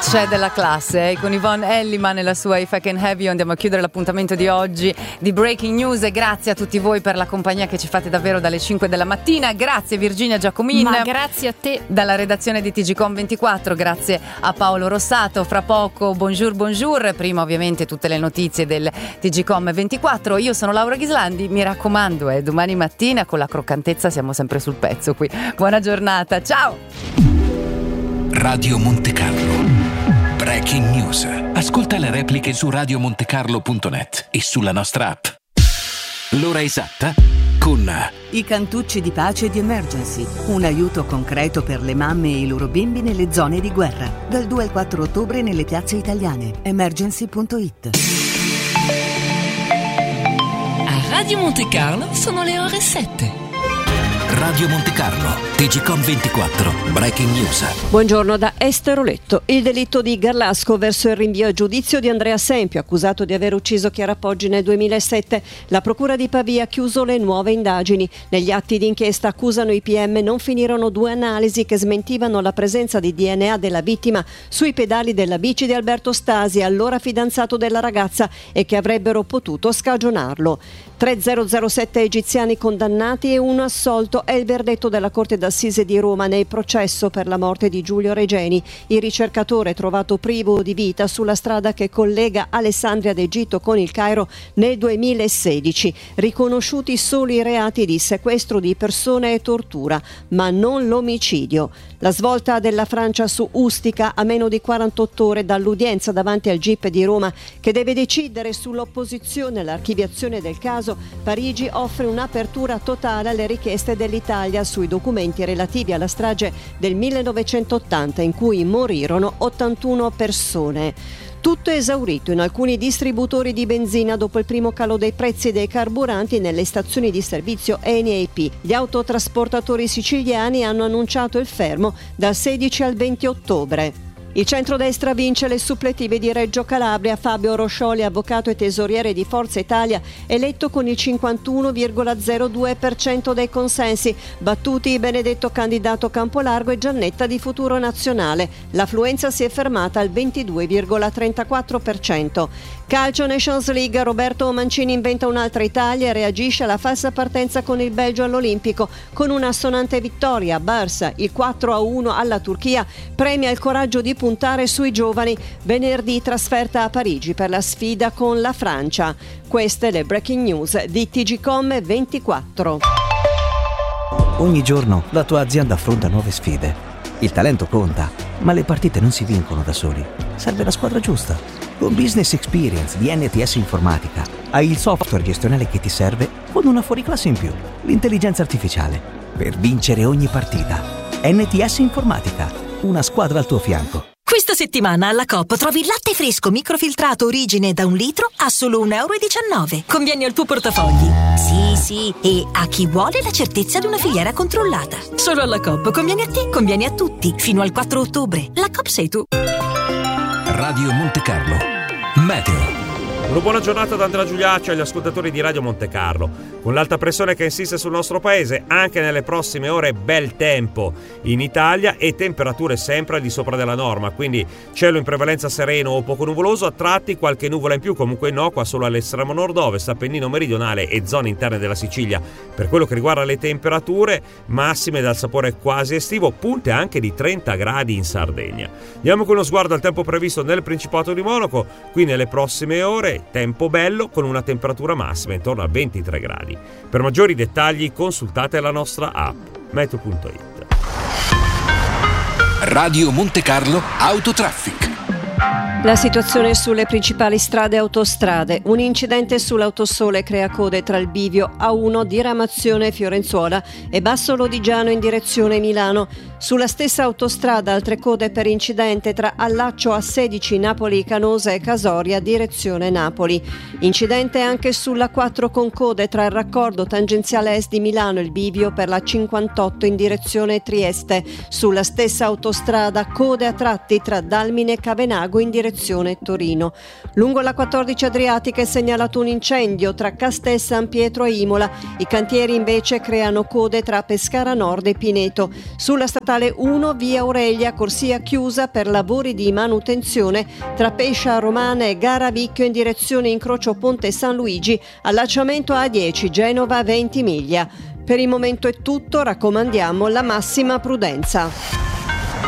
c'è della classe, con Yvonne Elliman e la sua If I Can Have You. Andiamo a chiudere l'appuntamento di oggi di Breaking News e grazie a tutti voi per la compagnia che ci fate davvero dalle 5 della mattina. Grazie Virginia Giacomin. Ma grazie a te. Dalla redazione di TGcom24, grazie a Paolo Rossato. Fra poco bonjour, prima ovviamente tutte le notizie del TGcom24. Io sono Laura Ghislandi, mi raccomando, domani mattina con la croccantezza siamo sempre sul pezzo qui. Buona giornata, ciao! Radio Monte Carlo. Breaking News. Ascolta le repliche su radiomontecarlo.net e sulla nostra app. L'ora esatta con i cantucci di pace di Emergency, un aiuto concreto per le mamme e i loro bimbi nelle zone di guerra. Dal 2 al 4 ottobre nelle piazze italiane. Emergency.it. A Radio Monte Carlo sono le ore 7. Radio Monte Carlo, TGcom24, Breaking News. Buongiorno da Esther Oletto. Il delitto di Garlasco verso il rinvio a giudizio di Andrea Sempio, accusato di aver ucciso Chiara Poggi nel 2007. La procura di Pavia ha chiuso le nuove indagini. Negli atti di inchiesta accusano i PM non finirono 2 analisi che smentivano la presenza di DNA della vittima sui pedali della bici di Alberto Stasi, allora fidanzato della ragazza, e che avrebbero potuto scagionarlo. 3007 egiziani condannati e 1 assolto è il verdetto della Corte d'Assise di Roma nel processo per la morte di Giulio Regeni, il ricercatore trovato privo di vita sulla strada che collega Alessandria d'Egitto con il Cairo nel 2016. Riconosciuti solo i reati di sequestro di persone e tortura, ma non l'omicidio. La svolta della Francia su Ustica a meno di 48 ore dall'udienza davanti al GIP di Roma, che deve decidere sull'opposizione all'archiviazione del caso. Parigi offre un'apertura totale alle richieste dell'Italia sui documenti relativi alla strage del 1980 in cui morirono 81 persone. Tutto esaurito in alcuni distributori di benzina dopo il primo calo dei prezzi dei carburanti nelle stazioni di servizio Eni e IP. Gli autotrasportatori siciliani hanno annunciato il fermo dal 16 al 20 ottobre. Il centrodestra vince le suppletive di Reggio Calabria. Fabio Roscioli, avvocato e tesoriere di Forza Italia, eletto con il 51,02% dei consensi, battuti Benedetto candidato Campolargo e Giannetta di Futuro Nazionale. L'affluenza si è fermata al 22,34%. Calcio Nations League, Roberto Mancini inventa un'altra Italia e reagisce alla falsa partenza con il Belgio all'Olimpico. Con una assonante vittoria, Barça, il 4-1 alla Turchia, premia il coraggio di puntare sui giovani. Venerdì trasferta a Parigi per la sfida con la Francia. Queste le breaking news di TGcom24. Ogni giorno la tua azienda affronta nuove sfide. Il talento conta, ma le partite non si vincono da soli. Serve la squadra giusta. Con Business Experience di NTS Informatica hai il software gestionale che ti serve con una fuoriclasse in più, l'intelligenza artificiale, per vincere ogni partita. NTS Informatica, una squadra al tuo fianco. Questa settimana alla Coop trovi il latte fresco microfiltrato origine da 1 litro a solo €1,19. Conviene al tuo portafogli. Sì, e a chi vuole la certezza di una filiera controllata. Solo alla Coop conviene a te, conviene a tutti. Fino al 4 ottobre. La Coop sei tu. Radio Monte Carlo. Meteo. Una buona giornata da Andrea Giuliaccio e agli ascoltatori di Radio Monte Carlo. Con l'alta pressione che insiste sul nostro paese, anche nelle prossime ore bel tempo in Italia e temperature sempre al di sopra della norma, quindi cielo in prevalenza sereno o poco nuvoloso, a tratti qualche nuvola in più, comunque innocua solo all'estremo nord-ovest, Appennino meridionale e zone interne della Sicilia. Per quello che riguarda le temperature, massime dal sapore quasi estivo, punte anche di 30 gradi in Sardegna. Diamo con uno sguardo al tempo previsto nel Principato di Monaco. Qui nelle prossime ore tempo bello con una temperatura massima intorno a 23 gradi. Per maggiori dettagli consultate la nostra app meteo.it. Radio Monte Carlo Autotraffic. La situazione sulle principali strade e autostrade. Un incidente sull'Autosole crea code tra il bivio A1 diramazione Fiorenzuola e Basso Lodigiano in direzione Milano. Sulla stessa autostrada altre code per incidente tra Allaccio A16 Napoli Canosa e Casoria direzione Napoli. Incidente anche sulla 4 con code tra il raccordo tangenziale est di Milano e il bivio per la 58 in direzione Trieste. Sulla stessa autostrada code a tratti tra Dalmine e Cavenago in direzione Torino. Lungo la 14 Adriatica è segnalato un incendio tra Castel San Pietro e Imola. I cantieri invece creano code tra Pescara Nord e Pineto. Sulla statale statale 1 via Aurelia, corsia chiusa per lavori di manutenzione tra Pescia Romana e Garavicchio in direzione incrocio Ponte San Luigi, allacciamento A10 Genova Ventimiglia. Per il momento è tutto, raccomandiamo la massima prudenza.